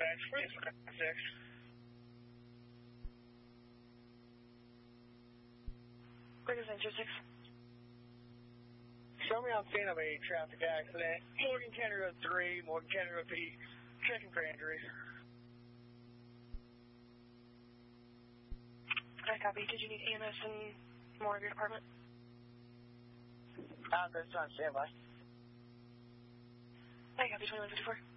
dispatch, please. 6. Quick Center 6. Show me on scene of a traffic accident. Morgan County Road 3, Morgan County Road P. Checking for injuries. I copy. Did you need EMS and more of your department? I'm just on standby. I copy 2154.